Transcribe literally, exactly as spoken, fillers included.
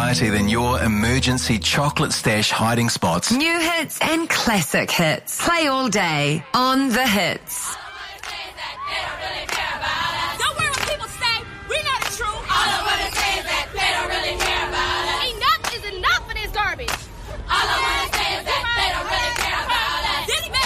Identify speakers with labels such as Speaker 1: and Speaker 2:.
Speaker 1: variety than your emergency chocolate stash hiding spots.
Speaker 2: New hits and classic hits. Play all day on The Hits.